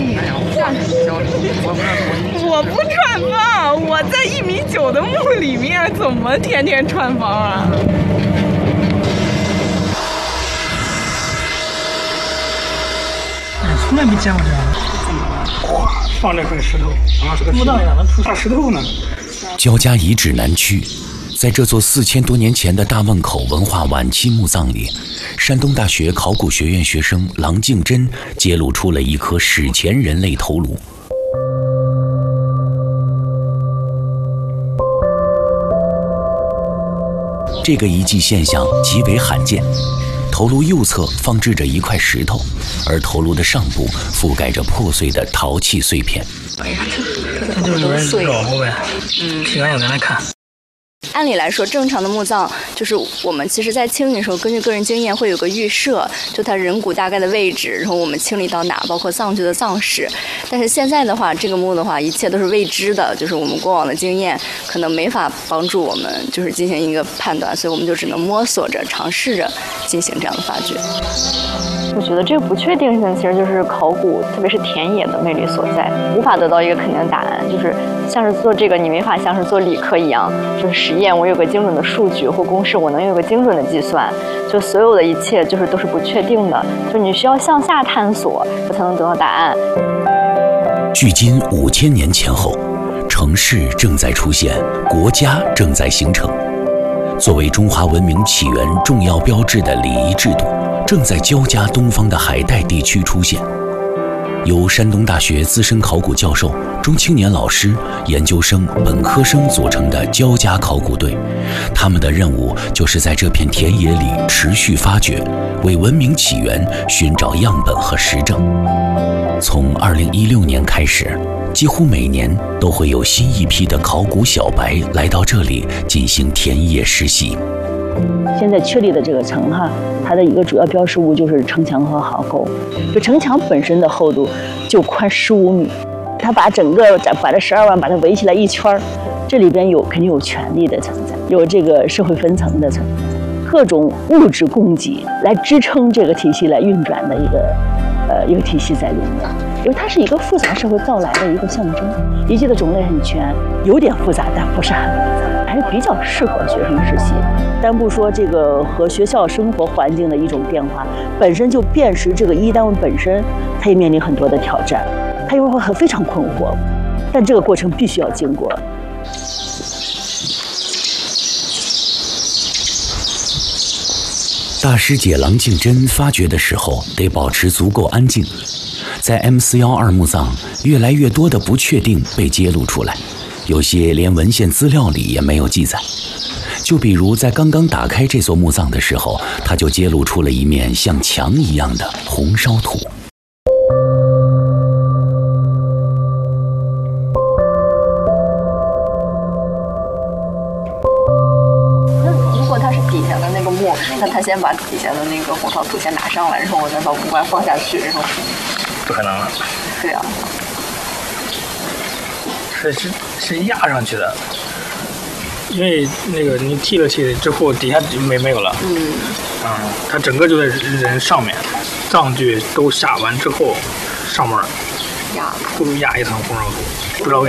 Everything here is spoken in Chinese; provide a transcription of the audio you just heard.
我不串房，我在1.9米的墓里面，怎么天天串房啊？ 从来没见过这样的。哇，放这块石头，啊，是个墓道里能出大石头呢。 焦家遗址南区，在这座4000多年前的大汶口文化晚期墓葬里，山东大学考古学院学生郎敬珍揭露出了一颗史前人类头颅。这个遗迹现象极为罕见，头颅右侧放置着一块石头，而头颅的上部覆盖着破碎的陶器碎片。 哎呀，这就是有人搞过呗，挺安有人来看。 按理来说，正常的墓葬就是我们其实在清理的时候，根据个人经验会有个预设，就他人骨大概的位置，然后我们清理到哪，包括葬具的葬式。但是现在的话，这个墓的话，一切都是未知的，就是我们过往的经验可能没法帮助我们，就是进行一个判断，所以我们就只能摸索着、尝试着进行这样的发掘。我觉得这个不确定性其实就是考古，特别是田野的魅力所在，无法得到一个肯定的答案，就是像是做这个，你没法像是做理科一样，就是实验我有个精准的数据或公式，我能有个精准的计算，就所有的一切就是都是不确定的，就你需要向下探索才能得到答案。 距今5000年前后，城市正在出现，国家正在形成。作为中华文明起源重要标志的礼仪制度，正在焦家东方的海带地区出现。由山东大学资深考古教授、中青年老师、研究生、本科生组成的焦家考古队，他们的任务就是在这片田野里持续发掘，为文明起源寻找样本和实证。从2016年开始，几乎每年都会有新一批的考古小白来到这里进行田野实习。 现在确立的这个城它的一个主要标识物就是城墙和壕沟。这城墙本身的厚度就宽15米，它把整个把这12万把它围起来一圈，这里边肯定有权力的存在，有这个社会分层的存在，各种物质供给来支撑这个体系来运转的一个体系在里面。因为它是一个复杂社会造来的一个象征，遗迹的种类很全，有点复杂，但不是很复杂，还是比较适合学生实习。单不说这个和学校生活环境的一种变化，本身就辨识这个遗单位本身，它也面临很多的挑战，它有时候会非常困惑，但这个过程必须要经过。 大师姐郎敬珍发掘的时候得保持足够安静，在 M412墓葬，越来越多的不确定被揭露出来，有些连文献资料里也没有记载。就比如在刚刚打开这座墓葬的时候，他就揭露出了一面像墙一样的红烧土。 那他先把底下的那个红烧土先拿上来，然后我再把木棺放下去，然后不可能了。 对啊， 是压上去的，因为那个你剃了之后，底下没有了。它整个就在人上面，葬具都下完之后，上面压一层红烧土，不知道为啥。